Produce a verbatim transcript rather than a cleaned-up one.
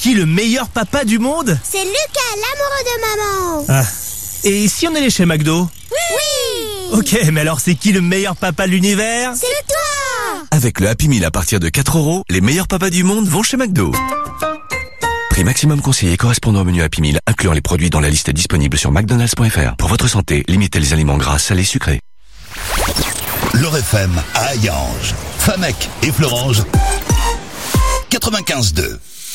qui le meilleur papa du monde? C'est Lucas, l'amoureux de maman. Ah. Et si on allait chez McDo? Oui. Ok, mais alors c'est qui le meilleur papa de l'univers? C'est toi. Avec le Happy Meal à partir de quatre euros, les meilleurs papas du monde vont chez McDo. Prix maximum conseillé correspondant au menu Happy Meal, incluant les produits dans la liste disponible sur mcdonalds point f r. Pour votre santé, limitez les aliments gras, salés, sucrés. L'Or F M à Hayange, Famec et Florange, quatre-vingt-quinze deux.